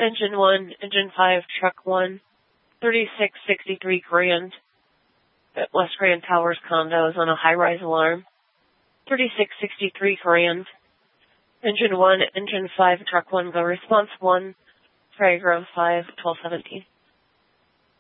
Engine 1, Engine 5, Truck 1, 3663 Grand at West Grand Towers condos on a high-rise alarm. 3663 Grand. Engine 1, Engine 5, Truck 1, go response 1, Paragraph 5, 1217.